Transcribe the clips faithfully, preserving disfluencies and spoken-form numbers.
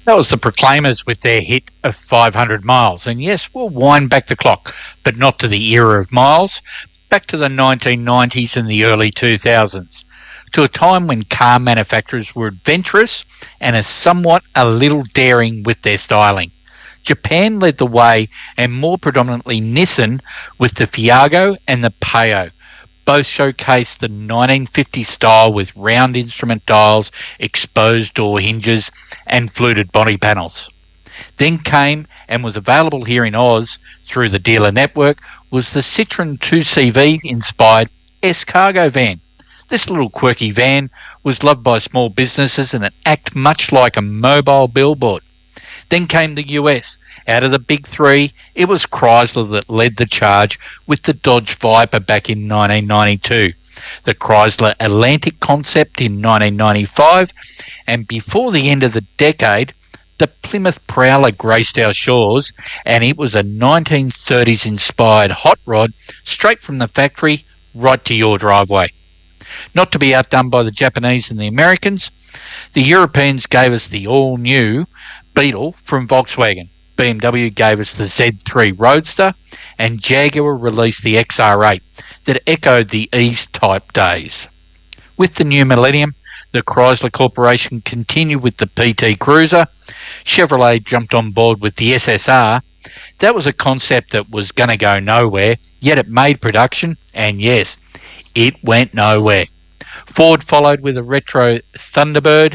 That was the Proclaimers with their hit of five hundred miles. And yes, we'll wind back the clock, but not to the era of miles, back to the nineteen nineties and the early two thousands, to a time when car manufacturers were adventurous and a somewhat a little daring with their styling. Japan led the way, and more predominantly Nissan with the Fiago and the Peyo. Both showcased the nineteen fifties style with round instrument dials, exposed door hinges and fluted body panels. Then came, and was available here in Oz through the dealer network, was the Citroen two C V inspired S-Cargo van. This little quirky van was loved by small businesses and it acted much like a mobile billboard. Then came the U S. Out of the big three, it was Chrysler that led the charge with the Dodge Viper back in nineteen ninety-two, the Chrysler Atlantic concept in nineteen ninety-five, and before the end of the decade, the Plymouth Prowler graced our shores, and it was a nineteen thirties inspired hot rod straight from the factory right to your driveway. Not to be outdone by the Japanese and the Americans, the Europeans gave us the all-new Beetle from Volkswagen. B M W gave us the Z three Roadster, and Jaguar released the X R eight that echoed the E-type days. With the new millennium, the Chrysler Corporation continued with the P T Cruiser. Chevrolet jumped on board with the S S R. That was a concept that was going to go nowhere, yet it made production, and yes, it went nowhere. Ford followed with a retro Thunderbird.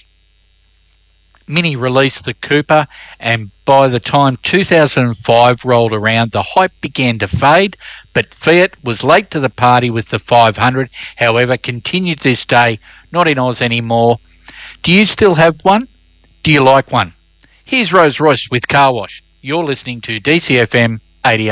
Mini released the Cooper, and by the time two thousand five rolled around, the hype began to fade, but Fiat was late to the party with the five hundred, however, continued this day, not in Oz anymore. Do you still have one? Do you like one? Here's Rose Royce with Car Wash. You're listening to D C F M eighty-eight.